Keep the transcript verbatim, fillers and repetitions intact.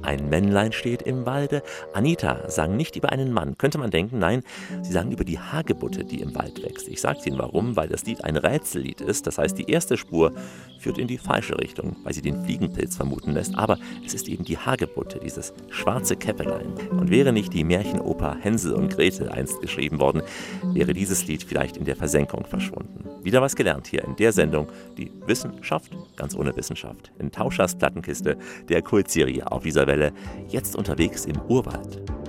Ein Männlein steht im Walde. Anita sang nicht über einen Mann, könnte man denken. Nein, sie sang über die Hagebutte, die im Wald wächst. Ich sage Ihnen warum, weil das Lied ein Rätsellied ist. Das heißt, die erste Spur führt in die falsche Richtung, weil sie den Fliegenpilz vermuten lässt. Aber es ist eben die Hagebutte, dieses schwarze Käppelein. Und wäre nicht die Märchenoper Hänsel und Gretel einst geschrieben worden, wäre dieses Lied vielleicht in der Versenkung verschwunden. Wieder was gelernt hier in der Sendung, die Wissenschaft ganz ohne Wissenschaft. In Tauschers Plattenkiste, der Kultserie auf dieser Welle, jetzt unterwegs im Urwald.